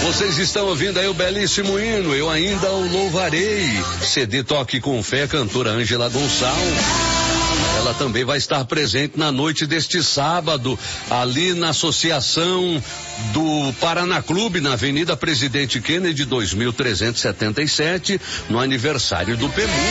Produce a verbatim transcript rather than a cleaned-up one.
Vocês estão ouvindo aí o belíssimo hino, Eu Ainda o Louvarei. C D Toque com Fé, cantora Ângela Gonçalves. Ela também vai estar presente na noite deste sábado, ali na Associação do Paraná Clube, na Avenida Presidente Kennedy, dois mil trezentos e setenta e sete, no aniversário do P E M U.